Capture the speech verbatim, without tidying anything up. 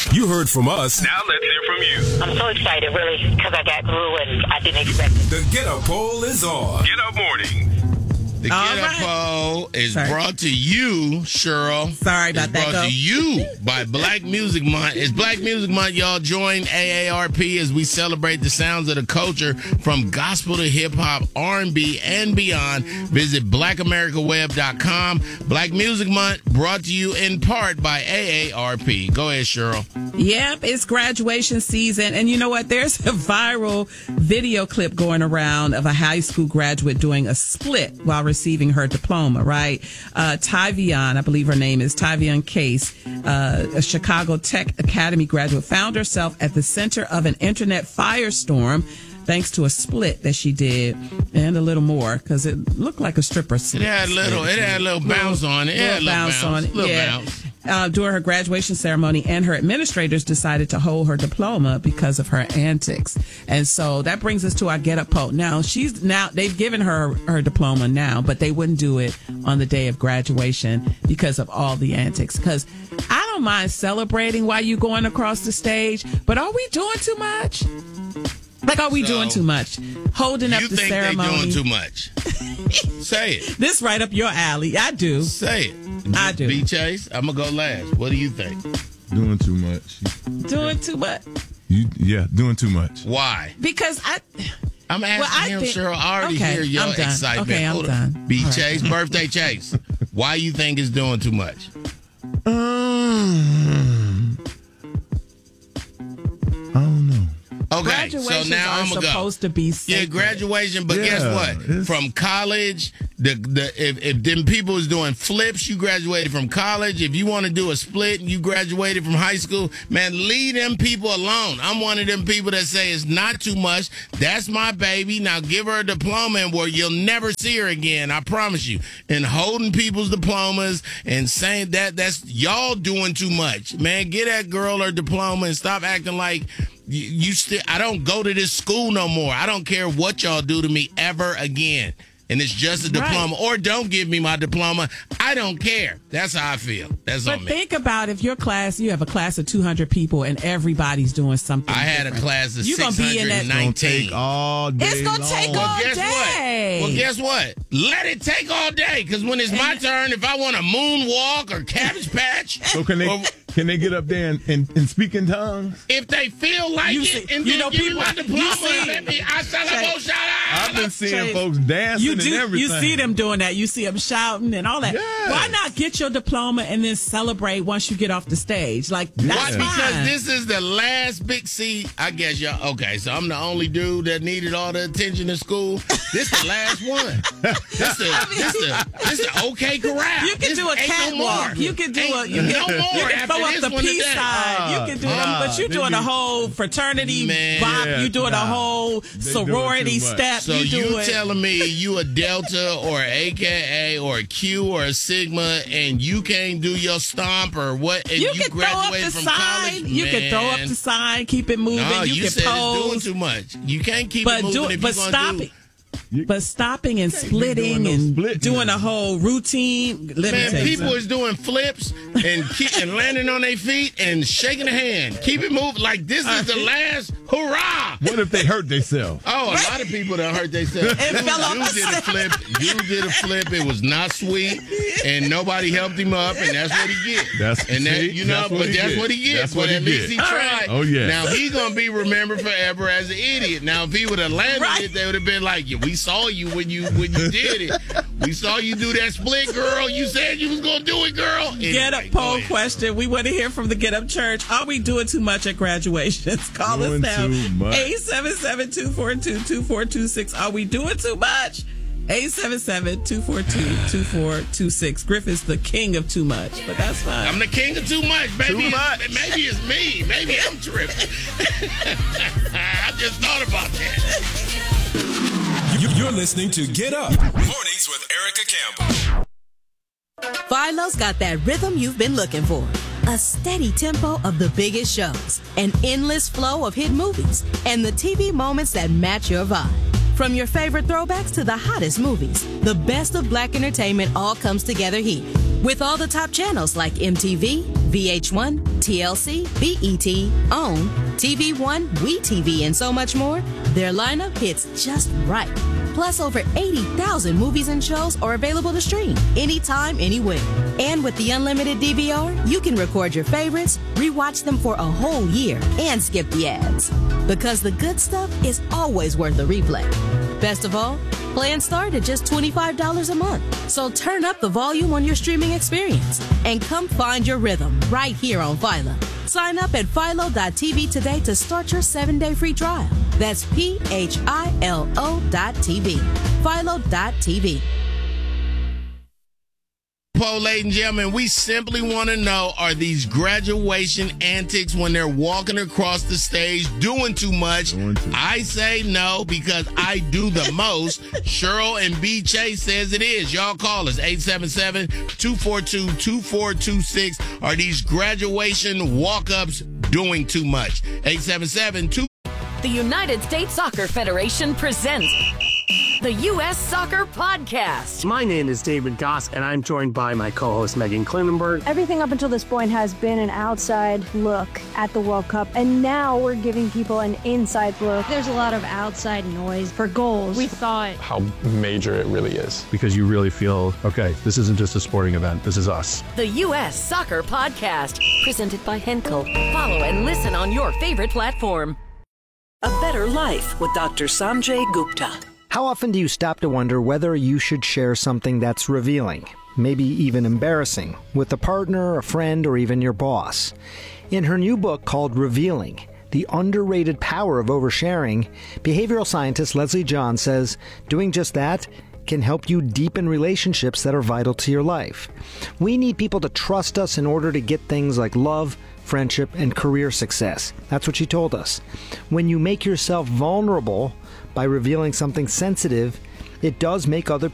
You heard from us. Now let's hear from you. I'm so excited, really, because I got through and I didn't expect it. The Get Up Poll is on. Get Up Morning. The All Get Up right. Poll is Sorry. brought to you, Cheryl. Sorry about it's that, brought Go. to you by Black Music Month. It's Black Music Month, y'all. Join A A R P as we celebrate the sounds of the culture from gospel to hip-hop, R and B, and beyond. Visit black america web dot com. Black Music Month brought to you in part by A A R P. Go ahead, Cheryl. Yep, it's graduation season. And you know what? There's a viral video clip going around of a high school graduate doing a split while receiving her diploma, right? Uh, Tyvion, I believe her name is Tyvion Case, uh, a Chicago Tech Academy graduate, found herself at the center of an internet firestorm thanks to a split that she did and a little more because it looked like a stripper It split. had a little, it had a little bounce on it. It had a little bounce on it. Little yeah. bounce. Uh, during her graduation ceremony, and her administrators decided to hold her diploma because of her antics. And so that brings us to our Get Up poll. Now she's now they've given her her diploma now, but they wouldn't do it on the day of graduation because of all the antics. Because I don't mind celebrating while you're going across the stage, but are we doing too much? Like, are we So, doing too much? Holding up You the think ceremony. they doing too much? Say it. This right up your alley. I do. Say it. I do. B Chase, I'm gonna go last. What do you think? Doing too much. Doing too much. You, yeah, doing too much. Why? Because I. I'm asking Well, I him, think- Cheryl. I already okay, hear your I'm done. excitement. Okay, I'm Hold on. done. B All right. Chase, birthday Chase. Why you think it's doing too much? Um, I don't know. Okay, so Graduations now are I'm gonna go. supposed to be Yeah, sacred. graduation, but guess Yeah, what? it's- From college, the the if, if them people is doing flips, you graduated from college. If you want to do a split and you graduated from high school, man, leave them people alone. I'm one of them people that say it's not too much. That's my baby. Now give her a diploma and where you'll never see her again. I promise you. And holding people's diplomas and saying that that's y'all doing too much. Man, get that girl her diploma and stop acting like you, you still. I don't go to this school no more. I don't care what y'all do to me ever again. And it's just a diploma. Right. Or don't give me my diploma. I don't care. That's how I feel. That's But on me. think about if your class, you have a class of two hundred people and everybody's doing something. I had a different. class of You gonna six be in hundred that- Gonna nineteen. take all day It's gonna take long. all Well, guess day. what? Well, guess what? Let it take all day. Because when it's my turn, if I want a moonwalk or cabbage patch, So can they or can they get up there and, and, and speak in tongues? if they feel like You it, see- and you then know, give me people- my you diploma, see- let me, I celebrate, shout I've out. been seeing Chase, folks dancing You and do. everything. You see them doing that. You see them shouting and all that. Yes. Why not get your diploma and then celebrate once you get off the stage? Like that's Why? fine. Because this is the last big C. I guess y'all. Okay, so I'm the only dude that needed all the attention in school. This the last one. This the this the this the OK Corral. You can This do a ain't no catwalk. more. You can do Ain't a. You no can, more you can after throw up this the one peace today. sign. You can do them, ah, but you they doing be- a whole fraternity Man. bop. Yeah, You doing a nah. whole doing sorority too much. step. So you you doing. telling me you a Delta or A K A or a Q or a Sigma and you can't do your stomp or what? And You, you, can throw up graduated the from sign. college. You can throw up Man. the sign. Keep it moving. No, you, you, can said pose. it's doing too much. You can't keep but it moving do, if but you're stop gonna do. it. But stopping and be splitting doing no and splitting. doing a whole routine. Let me Man, tell you people something. is doing flips and keep, and landing on their feet and shaking a hand. Keep it moving. Like this is the last hurrah. What if they hurt themselves? Oh, a lot of people done hurt themselves. It Dude, fell off dude the did a flip. Dude did a flip. It was not sweet, and nobody helped him up, and that's what he get. That's- and that see, you know, that's what but he that's get. what he gets. That's But what he at least get. he tried. Oh, yeah. Now he gonna be remembered forever as an idiot. Now if he would have landed Right. it, they would have been like, yeah, "We saw you when you when you did it. We saw you do that split, girl. You said you was gonna do it, girl." Anyway, Get Up go poll ahead. question. We want to hear from the Get Up Church. Are we doing too much at graduations? Call Doing us now. too much. eight seven seven, two four two, two four two six. Are we doing too much? eight seven seven, two four two, two four two six. Griffith's the king of too much, but that's fine. I'm the king of too much. Maybe, Too it's, much. maybe it's me. Maybe I'm tripping. I just thought about that. You- You're listening to Get Up. Mornings with Erica Campbell. Philo's got that rhythm you've been looking for. A steady tempo of the biggest shows, an endless flow of hit movies, and the T V moments that match your vibe. From your favorite throwbacks to the hottest movies, the best of black entertainment all comes together here. With all the top channels like M T V, V H one, T L C, B E T, OWN, T V One, WeTV, and so much more, their lineup hits just right. Plus, over eighty thousand movies and shows are available to stream anytime, anywhere. And with the unlimited D V R, you can record your favorites, rewatch them for a whole year, and skip the ads. Because the good stuff is always worth a replay. Best of all, plans start at just twenty-five dollars a month. So turn up the volume on your streaming experience and come find your rhythm right here on Philo. Sign up at philo dot t v today to start your seven-day free trial. That's P H I L O dot T V. philo dot t v. Poll, ladies and gentlemen, we simply want to know, are these graduation antics when they're walking across the stage doing too much? Doing too- I say no because I do the most. Cheryl and B. Chase says it is. Y'all call us, eight seven seven, two four two, two four two six. Are these graduation walk-ups doing too much? eight seven seven, two The United States Soccer Federation presents the U S Soccer Podcast. My name is David Goss, and I'm joined by my co-host Megan Klinenberg. Everything up until this point has been an outside look at the World Cup, and now we're giving people an inside look. There's a lot of outside noise for goals. We thought how major it really is. Because you really feel, okay, this isn't just a sporting event, this is us. The U S Soccer Podcast, presented by Henkel. Follow and listen on your favorite platform. A Better Life with Doctor Sanjay Gupta. How often do you stop to wonder whether you should share something that's revealing, maybe even embarrassing, with a partner, a friend, or even your boss? In her new book called Revealing, The Underrated Power of Oversharing, behavioral scientist Leslie John says doing just that can help you deepen relationships that are vital to your life. We need people to trust us in order to get things like love, friendship, and career success. That's what she told us. When you make yourself vulnerable by revealing something sensitive, it does make other